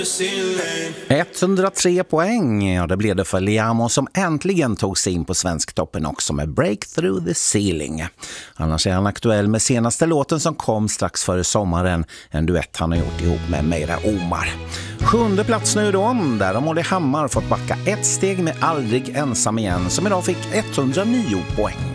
103 poäng, ja, det blev det för Liamo som äntligen tog sig in på Svensktoppen också med Break Through the Ceiling. Annars är han aktuell med senaste låten som kom strax före sommaren, en duett han har gjort ihop med Meira Omar. 7:e plats nu då, där har Molly Hammar fått backa ett steg med Aldrig ensam igen som idag fick 109 poäng.